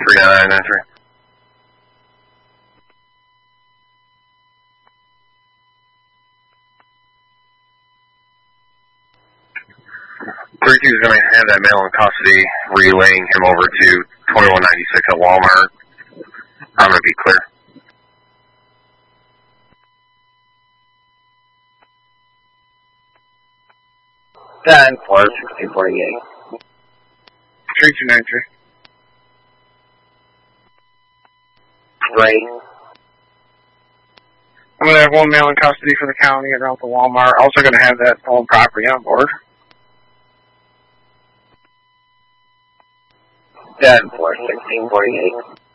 39993. Is going to have that male in custody, relaying him over to 2196 at Walmart. I'm going to be clear. 10-4-1648. 3293. Great. I'm going to have one male in custody for the county around the Walmart. Also going to have that stolen property on board. 10-4-1648.